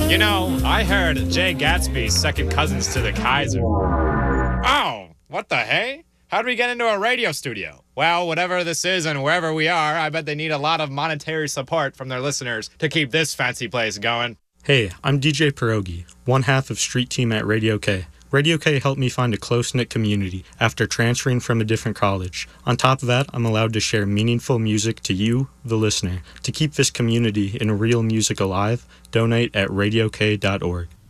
You know, I heard Jay Gatsby's second cousins to the Kaiser. Oh, what the hey? How did we get into a radio studio? Well, whatever this is and wherever we are, I bet they need a lot of monetary support from their listeners to keep this fancy place going. Hey, I'm DJ Pierogi, one half of Street Team at Radio K. Radio K helped me find a close-knit community after transferring from a different college. On top of that, I'm allowed to share meaningful music to you, the listener. To keep this community and real music alive, donate at radiok.org.